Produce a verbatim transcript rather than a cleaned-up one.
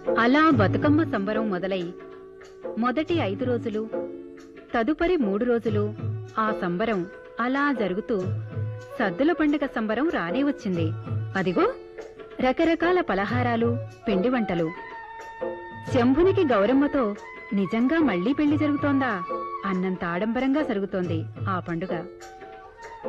అలా బతుకమ్మ సంబరం మొదలై మొదటి ఐదు రోజులు, తదుపరి మూడు రోజులు ఆ సంబరం అలా జరుగుతూ సద్దుల పండుగ సంబరం రానే వచ్చింది. అదిగో రకరకాల పలహారాలు, పిండి వంటలు. శంభునికి గౌరమ్మతో నిజంగా మళ్లీ పెళ్లి జరుగుతోందా అన్నంత ఆడంబరంగా జరుగుతోంది ఆ పండుగ.